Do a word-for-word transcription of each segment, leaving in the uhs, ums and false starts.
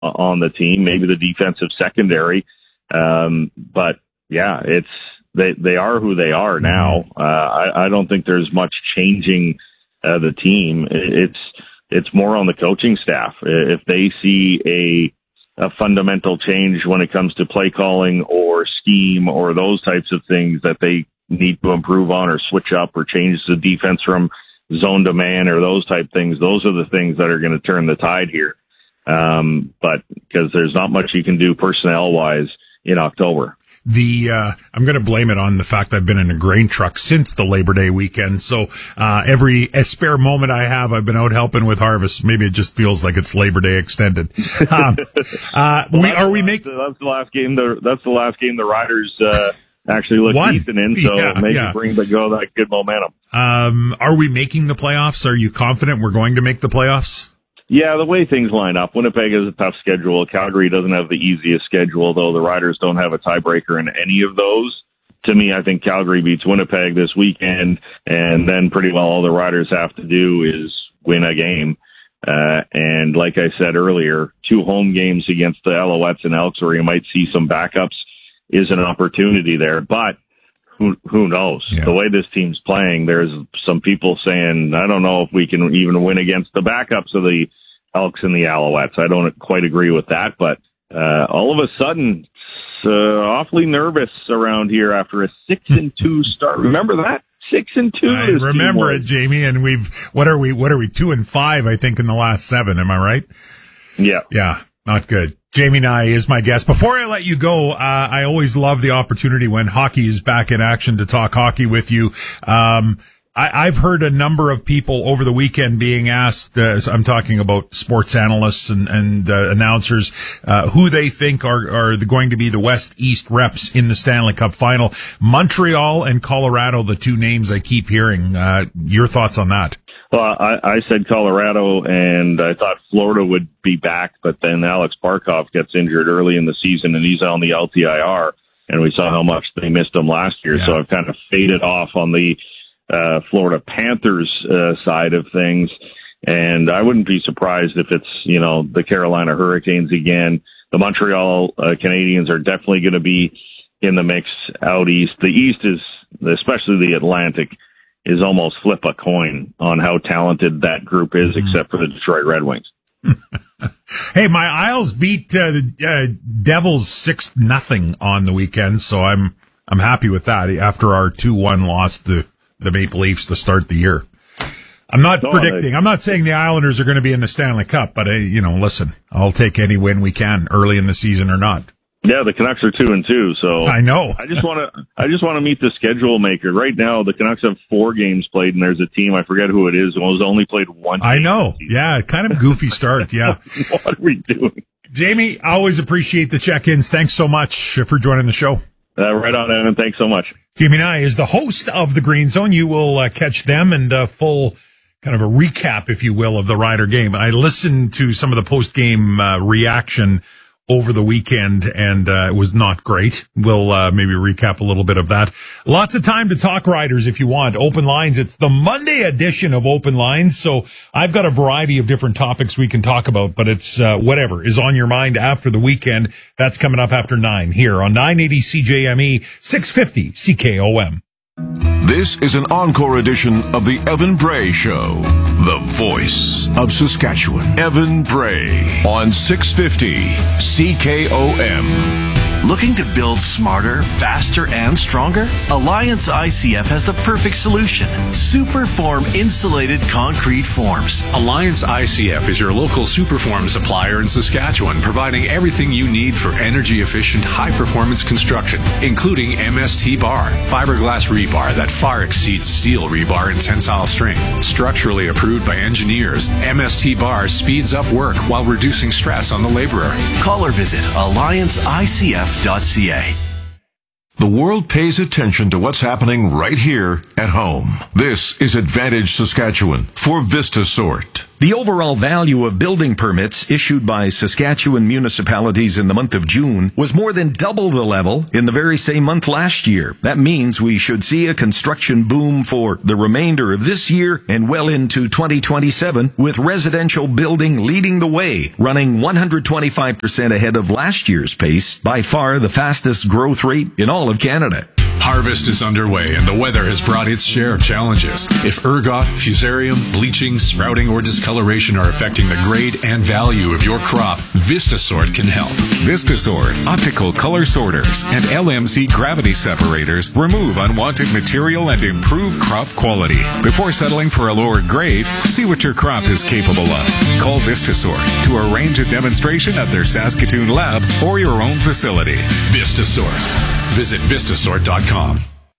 on the team, maybe the defensive secondary. Um, but yeah, it's, they, they are who they are now. Uh, I, I don't think there's much changing, uh, the team. It's, it's more on the coaching staff. If they see a, a fundamental change when it comes to play calling or scheme or those types of things that they need to improve on or switch up or change the defense from zone to man or those type things, those are the things that are going to turn the tide here. Um, but because there's not much you can do personnel wise in October. The, uh, I'm going to blame it on the fact I've been in a grain truck since the Labor Day weekend. So, uh, every spare moment I have, I've been out helping with harvest. Maybe it just feels like it's Labor Day extended. Um, uh, well, we, are we making, that's the last game, the, that's the last game the Riders, uh, actually look One. decent in. So yeah, maybe yeah. bring the go that good momentum. Um, are we making the playoffs? Are you confident we're going to make the playoffs? Yeah, the way things line up, Winnipeg has a tough schedule. Calgary doesn't have the easiest schedule, though the Riders don't have a tiebreaker in any of those. To me, I think Calgary beats Winnipeg this weekend, and then pretty well all the Riders have to do is win a game. Uh, and like I said earlier, two home games against the Alouettes and Elks where you might see some backups is an opportunity there. But who, who knows? Yeah. The way this team's playing, there's some people saying, I don't know if we can even win against the backups of the Elks and the Alouettes. I don't quite agree with that, but uh, all of a sudden, it's uh, awfully nervous around here after a six and two start. Remember that? Six and two. I remember it, Jamie. And we've what are we? What are we? Two and five, I think, in the last seven. Am I right? Yeah. Yeah. Not good. Jamie Nye is my guest. Before I let you go, uh, I always love the opportunity when hockey is back in action to talk hockey with you. Um, I, I've heard a number of people over the weekend being asked, uh, I'm talking about sports analysts and, and uh, announcers, uh, who they think are, are the, going to be the West-East reps in the Stanley Cup final. Montreal and Colorado, the two names I keep hearing. Uh, your thoughts on that? Well, I, I said Colorado, and I thought Florida would be back, but then Alex Barkov gets injured early in the season, and he's on the L T I R, and we saw how much they missed him last year. Yeah. So I've kind of faded off on the uh, Florida Panthers uh, side of things, and I wouldn't be surprised if it's, you know, the Carolina Hurricanes again. The Montreal uh, Canadiens are definitely going to be in the mix out east. The East is, especially the Atlantic, is almost flip a coin on how talented that group is, mm-hmm. except for the Detroit Red Wings. Hey, my Isles beat uh, the uh, Devils six nothing on the weekend, so I'm I'm happy with that after our two one loss to the Maple Leafs to start the year. I'm not oh, predicting. They, I'm not saying the Islanders are going to be in the Stanley Cup, but, uh, you know, listen, I'll take any win we can early in the season or not. Yeah, the Canucks are two and two, so I know. I just want to. I just want to meet the schedule maker. Right now, the Canucks have four games played, and there's a team I forget who it is who has only played one. I know. Yeah, kind of goofy start. Yeah. What are we doing, Jamie? Always appreciate the check-ins. Thanks so much for joining the show. Uh, right on, Evan. Thanks so much. Jamie Nye is the host of the Green Zone. You will uh, catch them and uh, full kind of a recap, if you will, of the Rider game. I listened to some of the post-game uh, reaction over the weekend, and uh, it was not great. We'll uh, maybe recap a little bit of that. Lots of time to talk Riders if you want. Open Lines. It's the Monday edition of Open Lines, so I've got a variety of different topics we can talk about, but it's uh, whatever is on your mind after the weekend. That's coming up after nine here on nine eighty C J M E, six fifty C K O M. This is an encore edition of the Evan Bray Show, the voice of Saskatchewan. Evan Bray on six fifty C K O M. Looking to build smarter, faster, and stronger? Alliance I C F has the perfect solution. Superform insulated concrete forms. Alliance I C F is your local Superform supplier in Saskatchewan, providing everything you need for energy-efficient, high-performance construction, including M S T bar, fiberglass rebar that far exceeds steel rebar in tensile strength. Structurally approved by engineers, M S T bar speeds up work while reducing stress on the laborer. Call or visit alliance I C F dot C A. The world pays attention to what's happening right here at home. This is Advantage Saskatchewan for Vista Sort. The overall value of building permits issued by Saskatchewan municipalities in the month of June was more than double the level in the very same month last year. That means we should see a construction boom for the remainder of this year and well into twenty twenty-seven, with residential building leading the way, running one hundred twenty-five percent ahead of last year's pace, by far the fastest growth rate in all of Canada. Harvest is underway and the weather has brought its share of challenges. If ergot, fusarium, bleaching, sprouting, or discoloration are affecting the grade and value of your crop, VistaSort can help. VistaSort optical color sorters and L M C gravity separators remove unwanted material and improve crop quality. Before settling for a lower grade, see what your crop is capable of. Call VistaSort to arrange a demonstration at their Saskatoon lab or your own facility. VistaSort. Visit Vistasort dot com.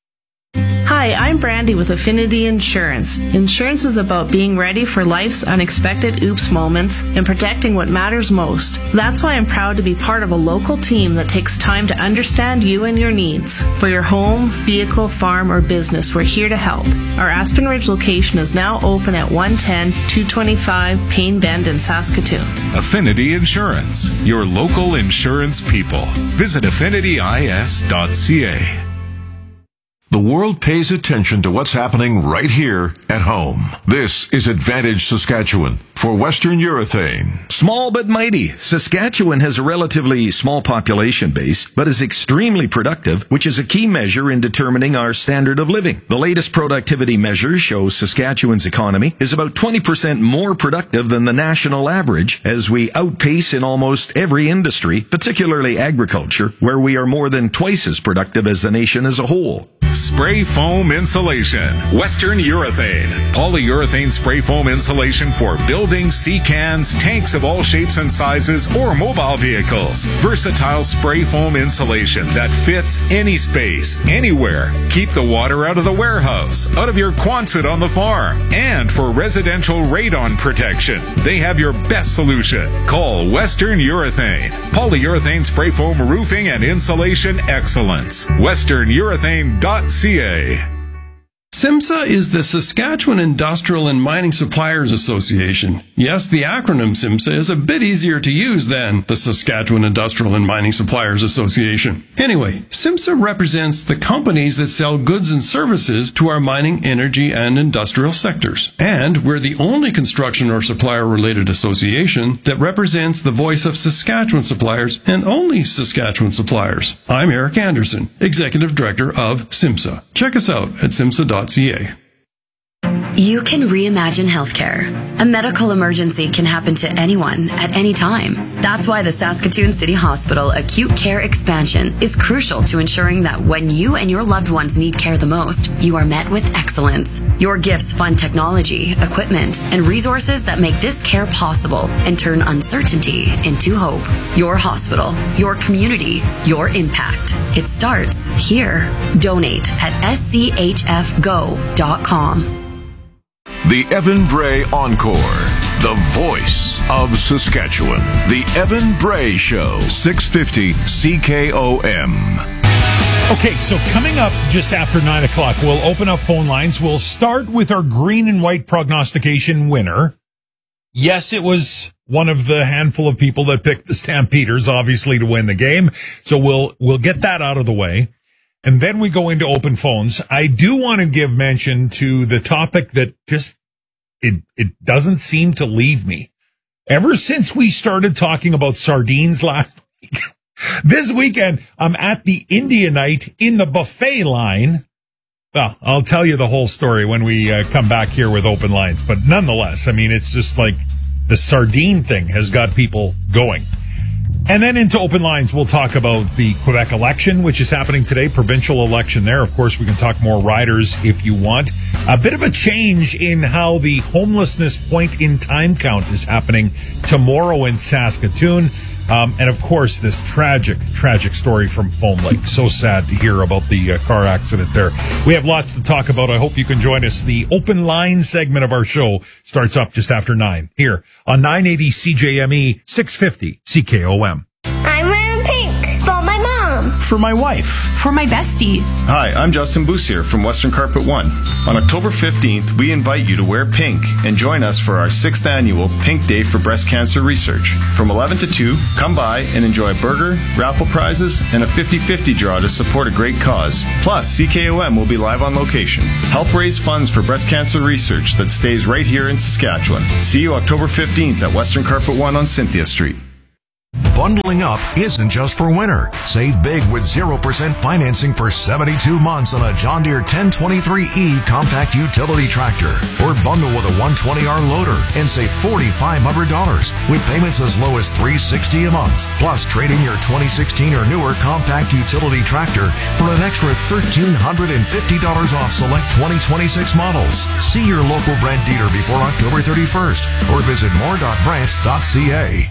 Hi, I'm Brandy with Affinity Insurance. Insurance is about being ready for life's unexpected oops moments and protecting what matters most. That's why I'm proud to be part of a local team that takes time to understand you and your needs. For your home, vehicle, farm, or business, we're here to help. Our Aspen Ridge location is now open at one ten two twenty-five Payne Bend in Saskatoon. Affinity Insurance, your local insurance people. Visit affinity I S dot C A. The world pays attention to what's happening right here at home. This is Advantage Saskatchewan for Western Urethane. Small but mighty, Saskatchewan has a relatively small population base, but is extremely productive, which is a key measure in determining our standard of living. The latest productivity measures show Saskatchewan's economy is about twenty percent more productive than the national average, as we outpace in almost every industry, particularly agriculture, where we are more than twice as productive as the nation as a whole. Spray foam insulation. Western Urethane. Polyurethane spray foam insulation for buildings, sea cans, tanks of all shapes and sizes, or mobile vehicles. Versatile spray foam insulation that fits any space, anywhere. Keep the water out of the warehouse, out of your Quonset on the farm. And for residential radon protection, they have your best solution. Call Western Urethane. Polyurethane spray foam roofing and insulation excellence. Western Urethane dot C A. SIMSA is the Saskatchewan Industrial and Mining Suppliers Association. Yes, the acronym SIMSA is a bit easier to use than the Saskatchewan Industrial and Mining Suppliers Association. Anyway, SIMSA represents the companies that sell goods and services to our mining, energy, and industrial sectors. And we're the only construction or supplier-related association that represents the voice of Saskatchewan suppliers and only Saskatchewan suppliers. I'm Eric Anderson, Executive Director of SIMSA. Check us out at simsa dot C A. You can reimagine healthcare. A medical emergency can happen to anyone at any time. That's why the Saskatoon City Hospital Acute Care Expansion is crucial to ensuring that when you and your loved ones need care the most, you are met with excellence. Your gifts fund technology, equipment, and resources that make this care possible and turn uncertainty into hope. Your hospital, your community, your impact. It starts here. Donate at S C H F go dot com. The Evan Bray Encore, the voice of Saskatchewan. The Evan Bray Show, six fifty C K O M. Okay, so coming up just after nine o'clock, we'll open up phone lines. We'll start with our green and white prognostication winner. Yes, it was one of the handful of people that picked the Stampeders, obviously, to win the game. So we'll we'll get that out of the way. And then we go into open phones. I do want to give mention to the topic that just, it, it doesn't seem to leave me. Ever since we started talking about sardines last week, this weekend, I'm at the India night in the buffet line. Well, I'll tell you the whole story when we uh, come back here with open lines. But nonetheless, I mean, it's just like the sardine thing has got people going. And then into open lines, we'll talk about the Quebec election, which is happening today, provincial election there. Of course, we can talk more riders if you want. A bit of a change in how the homelessness point in time count is happening tomorrow in Saskatoon. Um, and of course, this tragic, tragic story from Foam Lake. So sad to hear about the uh, car accident there. We have lots to talk about. I hope you can join us. The open line segment of our show starts up just after nine here on nine eighty C J M E, six fifty C K O M. I'm wearing pink for my mom. for my wife. For my bestie. Hi, I'm Justin Boussier from Western Carpet One. On October fifteenth, we invite you to wear pink and join us for our sixth annual Pink Day for Breast Cancer Research. From eleven to two, come by and enjoy a burger, raffle prizes, and a fifty-fifty draw to support a great cause. Plus, C K O M will be live on location. Help raise funds for breast cancer research that stays right here in Saskatchewan. See you October fifteenth at Western Carpet One on Cynthia Street. Bundling up isn't just for winter. Save big with zero percent financing for seventy-two months on a John Deere ten twenty-three E compact utility tractor. Or bundle with a one twenty R loader and save four thousand five hundred dollars with payments as low as three hundred sixty dollars a month. Plus, trade in your twenty sixteen or newer compact utility tractor for an extra one thousand three hundred fifty dollars off select twenty twenty-six models. See your local Brent dealer before October thirty-first or visit more dot brent dot c a.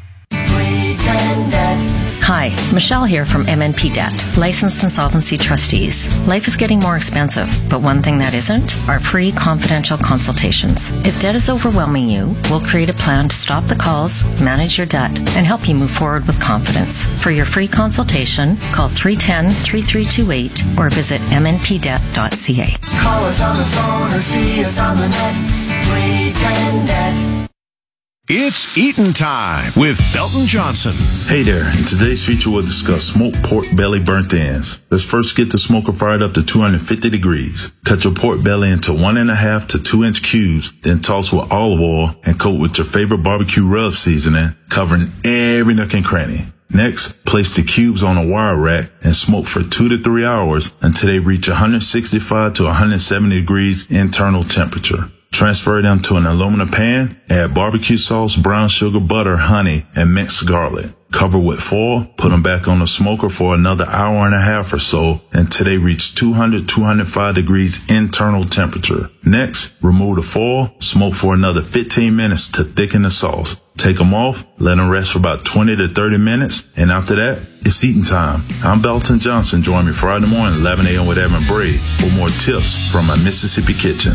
Hi, Michelle here from M N P Debt, licensed insolvency trustees. Life is getting more expensive, but one thing that isn't are free confidential consultations. If debt is overwhelming you, we'll create a plan to stop the calls, manage your debt, and help you move forward with confidence. For your free consultation, call three one zero, three three two eight or visit m n p debt dot c a. Call us on the phone or see us on the net. three ten debt. It's Eatin' Time with Belton Johnson. Hey there. In today's feature, we'll discuss smoked pork belly burnt ends. Let's first get the smoker fired up to two hundred fifty degrees. Cut your pork belly into one and a half to two inch cubes, then toss with olive oil and coat with your favorite barbecue rub seasoning, covering every nook and cranny. Next, place the cubes on a wire rack and smoke for two to three hours until they reach one sixty-five to one seventy degrees internal temperature. Transfer them to an aluminum pan, add barbecue sauce, brown sugar, butter, honey, and minced garlic. Cover with foil, put them back on the smoker for another hour and a half or so until they reach two hundred to two hundred five degrees internal temperature. Next, remove the foil, smoke for another fifteen minutes to thicken the sauce. Take them off, let them rest for about twenty to thirty minutes, and after that, it's eating time. I'm Belton Johnson. Join me Friday morning, eleven a.m. with Evan Bray for more tips from my Mississippi kitchen.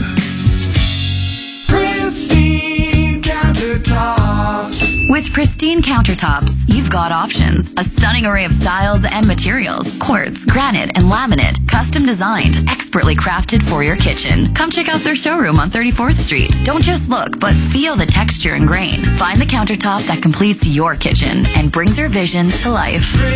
Pristine Countertops. With Pristine Countertops, you've got options. A stunning array of styles and materials. Quartz, granite, and laminate. Custom designed. Expertly crafted for your kitchen. Come check out their showroom on thirty-fourth Street. Don't just look, but feel the texture and grain. Find the countertop that completes your kitchen and brings your vision to life.